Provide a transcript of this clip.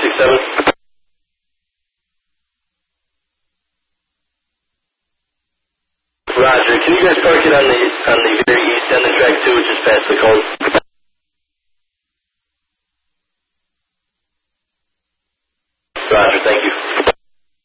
367. Roger. Can you guys park it on the very east end of track 2, which is past the cone?